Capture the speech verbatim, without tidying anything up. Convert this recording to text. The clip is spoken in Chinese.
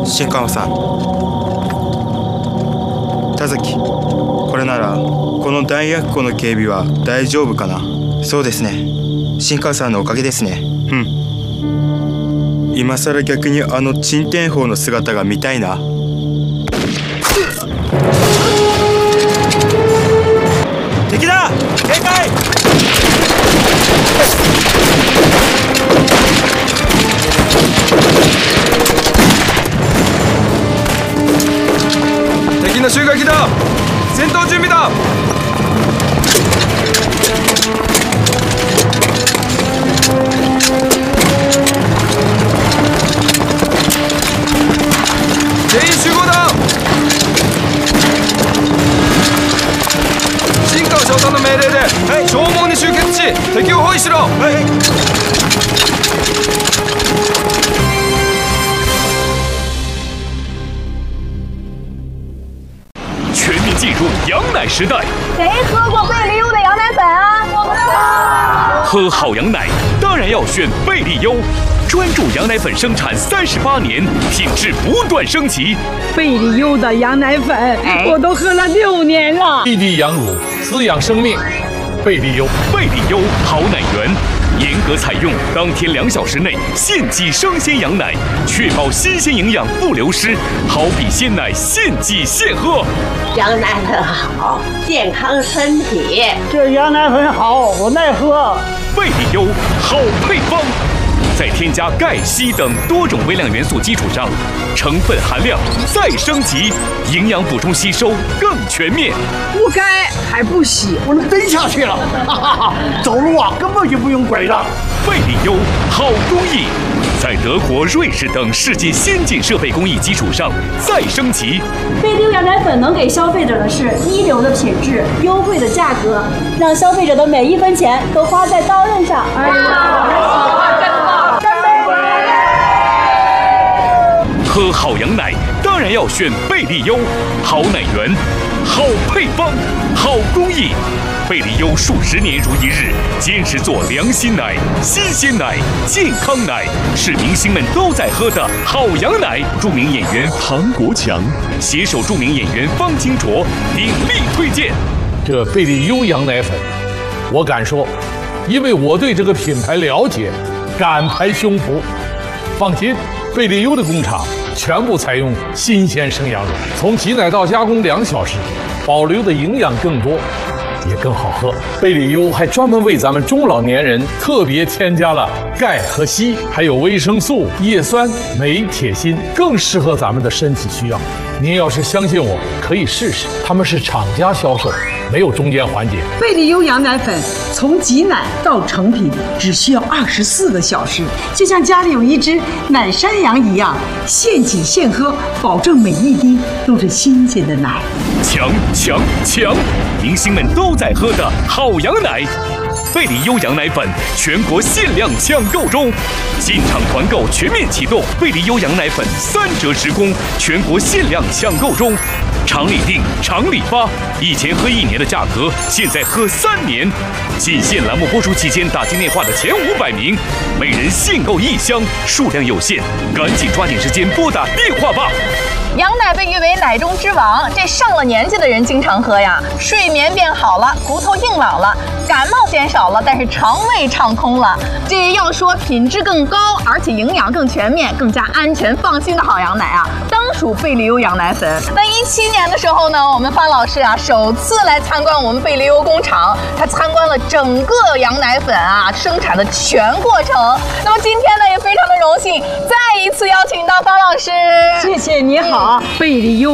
新川さん、田崎、これならこの弾薬庫の警備は大丈夫かな。そうですね、新川さんのおかげですね。うん、今さら逆にあの鎮天砲の姿が見たいな。敵だ、警戒。敵の襲撃だ。戦闘準備だ。全員集合だ。新川翔さんの命令で、はい、弔問に集結し敵を包囲しろ。はい、 全面进入羊奶时代。 谁喝过贝利优的羊奶粉啊？我们喝。 喝好羊奶当然要选贝利优，专注羊奶粉生产三十八年，品质不断升级。 贝利优的羊奶粉，我都喝了六年了。 一滴羊乳滋养生命，贝利优， 贝利优好奶源。严格采用当天两小时内现挤生鲜羊奶，确保新鲜营养不流失，好比鲜奶现挤现喝。 羊奶粉好，健康身体。 这羊奶粉好，我耐喝。 贝利优好配方，在添加钙、硒等多种微量元素基础上，成分含量再升级，营养补充吸收更全面。 不该还不洗， 我能蹬下去了，哈哈哈！走路啊根本就不用拐杖。 贝利优好工艺，在德国、瑞士等世界先进设备工艺基础上再升级。 贝利优羊奶粉能给消费者的是一流的品质、优惠的价格，让消费者的每一分钱都花在刀刃上。哎呀，真棒！干杯！ 喝好羊奶当然要选贝利优，好奶源，好配方，好工艺。贝利优数十年如一日，坚持做良心奶、新鲜奶、健康奶，是明星们都在喝的好羊奶。著名演员唐国强携手著名演员方清卓鼎力推荐。 这贝利优羊奶粉，我敢说，因为我对这个品牌了解，敢拍胸脯。放心，贝利优的工厂全部采用新鲜生羊乳，从挤奶到加工两小时，保留的营养更多，也更好喝。贝利优还专门为咱们中老年人特别添加了钙和硒，还有维生素、叶酸、镁、铁、锌，更适合咱们的身体需要。您要是相信我，可以试试，他们是厂家销售，没有中间环节。 贝利优羊奶粉从挤奶到成品只需要二十四个小时，就像家里有一只奶山羊一样，现挤现喝，保证每一滴都是新鲜的奶。 强强强！明星们都在喝的好羊奶。贝利优羊奶粉全国限量抢购中，进场团购全面启动，贝利优羊奶粉三折时供，全国限量抢购中，厂里订，厂里发，以前喝一年的价格，现在喝三年。仅限栏目播出期间打进电话的前五百名，每人限购一箱，数量有限，赶紧抓紧时间拨打电话吧。 羊奶被誉为奶中之王，这上了年纪的人经常喝呀，睡眠变好了，骨头硬朗了，感冒减少了，但是肠胃畅通了。这要说品质更高，而且营养更全面、更加安全放心的好羊奶啊，当属贝利优羊奶粉。那一七年的时候呢，我们方老师啊首次来参观我们贝利优工厂，他参观了整个羊奶粉啊生产的全过程。那么今天呢，也非常的荣幸再一次邀请到方老师， 谢谢，你好，贝利优。